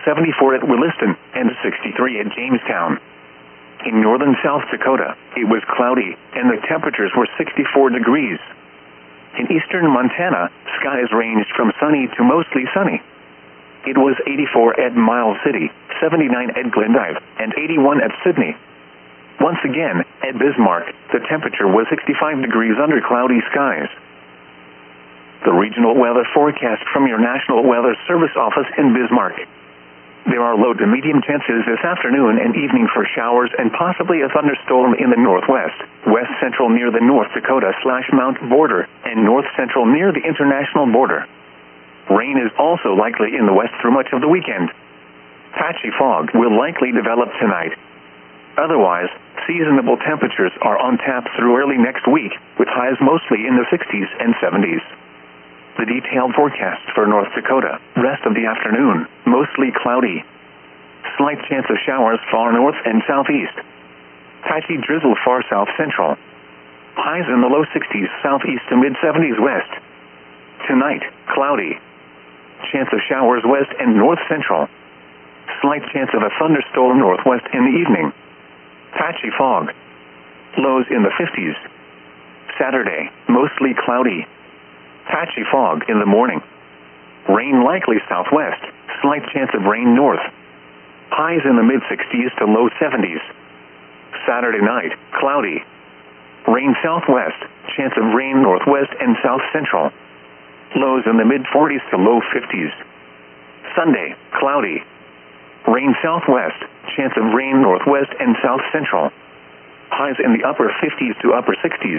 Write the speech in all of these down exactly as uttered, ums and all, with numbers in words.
seventy-four at Williston, and sixty-three at Jamestown. In northern South Dakota, it was cloudy, and the temperatures were sixty-four degrees. In eastern Montana, skies ranged from sunny to mostly sunny. It was eighty-four at Miles City, seventy-nine at Glendive, and eighty-one at Sydney. Once again, at Bismarck, the temperature was sixty-five degrees under cloudy skies. The regional weather forecast from your National Weather Service office in Bismarck. There are low to medium chances this afternoon and evening for showers and possibly a thunderstorm in the northwest, west central near the North Dakota slash Mount border, and north central near the international border. Rain is also likely in the west through much of the weekend. Patchy fog will likely develop tonight. Otherwise, seasonable temperatures are on tap through early next week, with highs mostly in the sixties and seventies. The detailed forecast for North Dakota: rest of the afternoon, mostly cloudy. Slight chance of showers far north and southeast. Patchy drizzle far south central. Highs in the low sixties southeast to mid seventies west. Tonight, cloudy. Chance of showers west and north central. Slight chance of a thunderstorm northwest in the evening. Patchy fog. Lows in the fifties. Saturday, mostly cloudy. Patchy fog in the morning. Rain likely southwest. Slight chance of rain north. Highs in the mid sixties to low seventies. Saturday night, cloudy. Rain southwest. Chance of rain northwest and south central. Lows in the mid forties to low fifties. Sunday, cloudy. Rain southwest. Chance of rain northwest and south central. Highs in the upper fifties to upper sixties.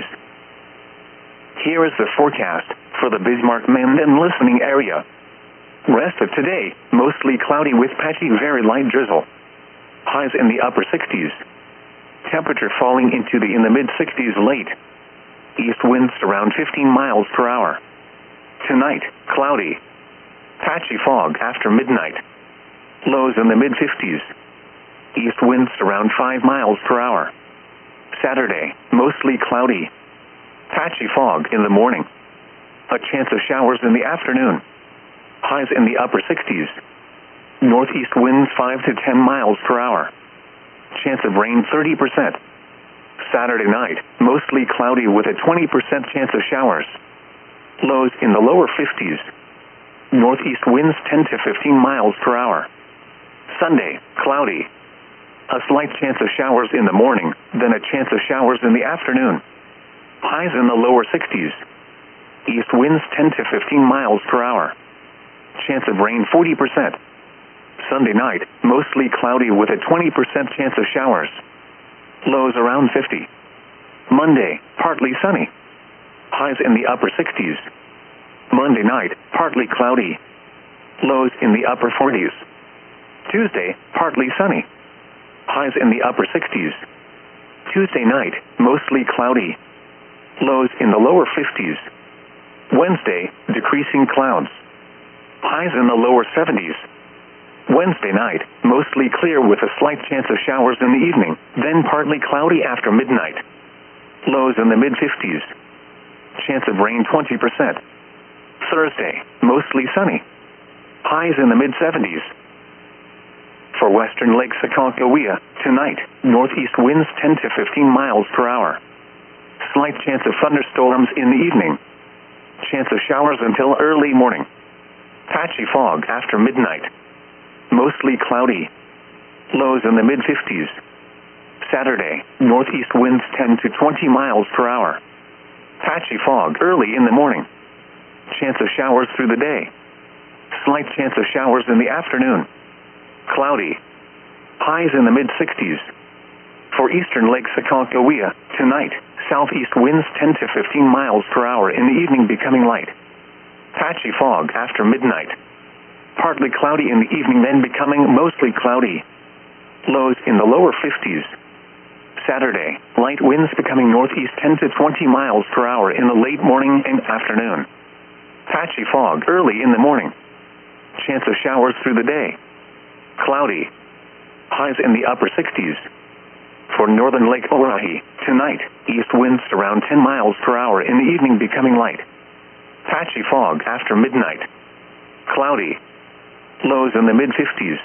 Here is the forecast for the Bismarck-Mandan listening area. Rest of today, mostly cloudy with patchy very light drizzle. Highs in the upper sixties. Temperature falling into the in the mid sixties late. East winds around fifteen miles per hour. Tonight, cloudy. Patchy fog after midnight. Lows in the mid fifties. East winds around five miles per hour. Saturday, mostly cloudy. Patchy fog in the morning. A chance of showers in the afternoon. Highs in the upper sixties. Northeast winds five to ten miles per hour. Chance of rain thirty percent. Saturday night, mostly cloudy with a twenty percent chance of showers. Lows in the lower fifties. Northeast winds ten to fifteen miles per hour. Sunday, cloudy. A slight chance of showers in the morning, then a chance of showers in the afternoon. Highs in the lower sixties. East winds ten to fifteen miles per hour. Chance of rain forty percent. Sunday night, mostly cloudy with a twenty percent chance of showers. Lows around fifty. Monday, partly sunny. Highs in the upper sixties. Monday night, partly cloudy. Lows in the upper forties. Tuesday, partly sunny. Highs in the upper sixties. Tuesday night, mostly cloudy. Lows in the lower fifties. Wednesday, decreasing clouds. Highs in the lower seventies. Wednesday night, mostly clear with a slight chance of showers in the evening, then partly cloudy after midnight. Lows in the mid fifties. Chance of rain twenty percent. Thursday, mostly sunny. Highs in the mid seventies. For western Lake Aconcagua, tonight, northeast winds ten to fifteen miles per hour. Slight chance of thunderstorms in the evening. Chance of showers until early morning. Patchy fog after midnight. Mostly cloudy. Lows in the mid fifties. Saturday, northeast winds ten to twenty miles per hour. Patchy fog early in the morning. Chance of showers through the day. Slight chance of showers in the afternoon. Cloudy. Highs in the mid sixties. For eastern Lake Aconcagua, tonight, southeast winds ten to fifteen miles per hour in the evening becoming light. Patchy fog after midnight. Partly cloudy in the evening then becoming mostly cloudy. Lows in the lower fifties. Saturday, light winds becoming northeast ten to twenty miles per hour in the late morning and afternoon. Patchy fog early in the morning. Chance of showers through the day. Cloudy. Highs in the upper sixties. For northern Lake Oahe, tonight, east winds around ten miles per hour in the evening becoming light. Patchy fog after midnight. Cloudy. Lows in the mid fifties.